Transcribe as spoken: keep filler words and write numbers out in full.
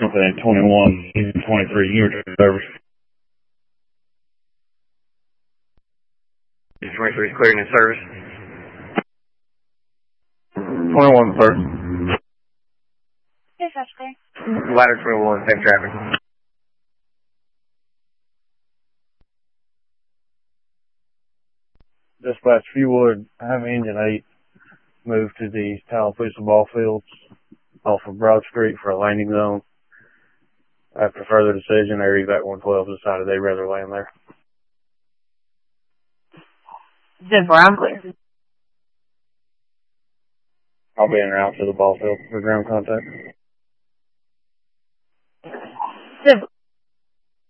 Company twenty-one, twenty-three, unit service. twenty-three is clearing in service. twenty-one, sir. Yes, that's clear. Ladder twenty-one, same traffic. Dispatch, if you would, have Engine eight move to the Tallahassee ball fields off of Broad Street for a landing zone. After further decision, Air Evac one twelve decided they'd rather land there. Denver, I'm clear. I'll be en route to the ball field for ground contact. Denver.